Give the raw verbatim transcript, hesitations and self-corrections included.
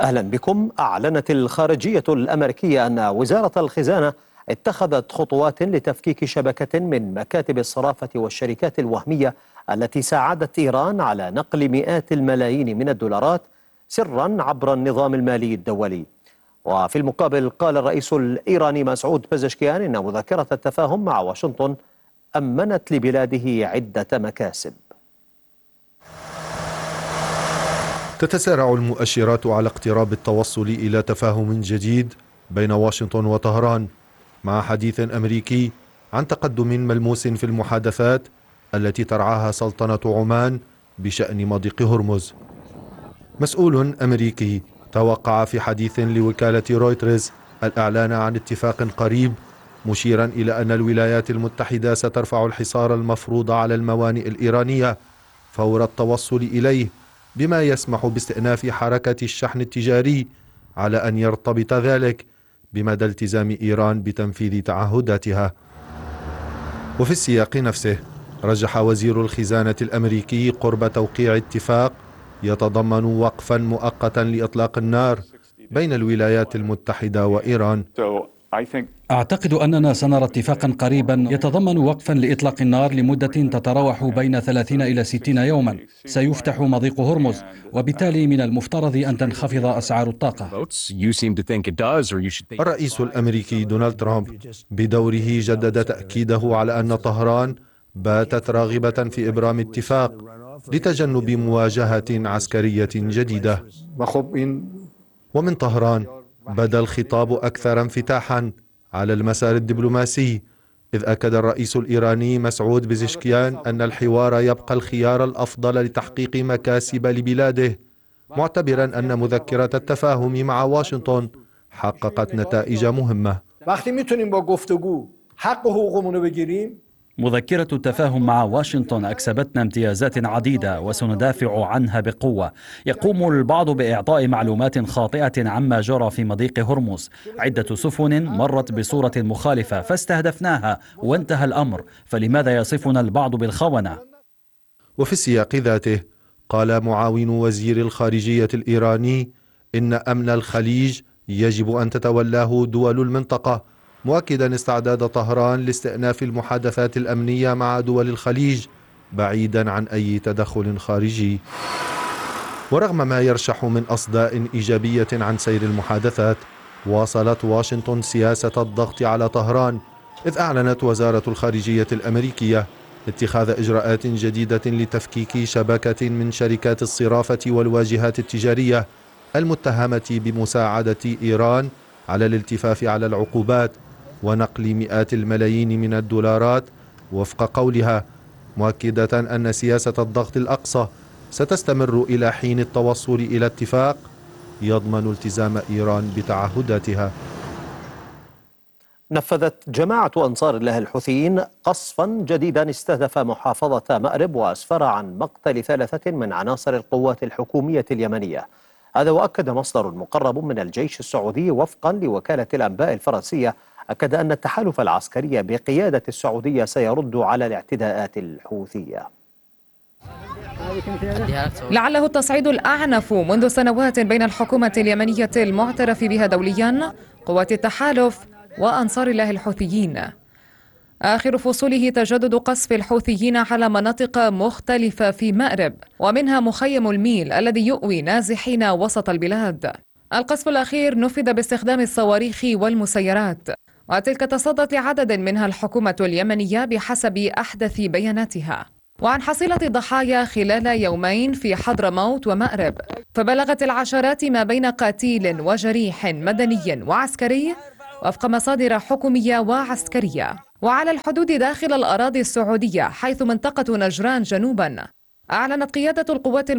أهلا بكم. أعلنت الخارجية الأمريكية أن وزارة الخزانة اتخذت خطوات لتفكيك شبكة من مكاتب الصرافة والشركات الوهمية التي ساعدت إيران على نقل مئات الملايين من الدولارات سرا عبر النظام المالي الدولي. وفي المقابل قال الرئيس الإيراني مسعود بزشكيان إن مذكرة التفاهم مع واشنطن أمنت لبلاده عدة مكاسب. تتسارع المؤشرات على اقتراب التوصل إلى تفاهم جديد بين واشنطن وطهران، مع حديث أمريكي عن تقدم ملموس في المحادثات التي ترعاها سلطنة عمان بشأن مضيق هرمز. مسؤول أمريكي توقع في حديث لوكالة رويترز الإعلان عن اتفاق قريب، مشيرا إلى أن الولايات المتحدة سترفع الحصار المفروض على الموانئ الإيرانية فور التوصل إليه، بما يسمح باستئناف حركة الشحن التجاري على أن يرتبط ذلك بمدى التزام إيران بتنفيذ تعهداتها. وفي السياق نفسه رجح وزير الخزانة الأمريكي قرب توقيع اتفاق يتضمن وقفا مؤقتا لإطلاق النار بين الولايات المتحدة وإيران. أعتقد أننا سنرى اتفاقا قريبا يتضمن وقفا لإطلاق النار لمدة تتراوح بين ثلاثين إلى ستين يوما. سيفتح مضيق هرمز، وبالتالي من المفترض أن تنخفض أسعار الطاقة. الرئيس الأمريكي دونالد ترامب بدوره جدد تأكيده على أن طهران باتت راغبة في إبرام اتفاق لتجنب مواجهة عسكرية جديدة. ومن طهران بدا الخطاب أكثر انفتاحا على المسار الدبلوماسي، إذ أكد الرئيس الإيراني مسعود بزشكيان أن الحوار يبقى الخيار الأفضل لتحقيق مكاسب لبلاده، معتبرا أن مذكرة التفاهم مع واشنطن حققت نتائج مهمة. مذكرة التفاهم مع واشنطن أكسبتنا امتيازات عديدة وسندافع عنها بقوة. يقوم البعض بإعطاء معلومات خاطئة عما جرى في مضيق هرمز. عدة سفن مرت بصورة مخالفة فاستهدفناها وانتهى الأمر، فلماذا يصفنا البعض بالخونة؟ وفي السياق ذاته قال معاون وزير الخارجية الإيراني إن أمن الخليج يجب أن تتولاه دول المنطقة، مؤكدا استعداد طهران لاستئناف المحادثات الأمنية مع دول الخليج بعيدا عن أي تدخل خارجي. ورغم ما يرشح من أصداء إيجابية عن سير المحادثات، واصلت واشنطن سياسة الضغط على طهران، إذ أعلنت وزارة الخارجية الأمريكية اتخاذ إجراءات جديدة لتفكيك شبكة من شركات الصرافة والواجهات التجارية المتهمة بمساعدة إيران على الالتفاف على العقوبات ونقل مئات الملايين من الدولارات، وفق قولها، مؤكدة أن سياسة الضغط الأقصى ستستمر إلى حين التوصل إلى اتفاق يضمن التزام إيران بتعهداتها. نفذت جماعة أنصار الله الحوثيين قصفا جديدا استهدف محافظة مأرب وأسفر عن مقتل ثلاثة من عناصر القوات الحكومية اليمنية. هذا وأكد مصدر مقرب من الجيش السعودي وفقا لوكالة الأنباء الفرنسية، أكد أن التحالف العسكري بقيادة السعودية سيرد على الاعتداءات الحوثية. لعله التصعيد الأعنف منذ سنوات بين الحكومة اليمنية المعترف بها دوليا، قوات التحالف، وأنصار الله الحوثيين. آخر فصوله تجدد قصف الحوثيين على مناطق مختلفة في مأرب، ومنها مخيم الميل الذي يؤوي نازحين وسط البلاد. القصف الأخير نفذ باستخدام الصواريخ والمسيرات، وتلك تصدت لعدد منها الحكومة اليمنية بحسب أحدث بياناتها. وعن حصيلة الضحايا خلال يومين في حضرموت ومأرب فبلغت العشرات ما بين قتيل وجريح مدني وعسكري وفق مصادر حكومية وعسكرية. وعلى الحدود داخل الأراضي السعودية حيث منطقة نجران جنوبا، أعلنت قيادة القوات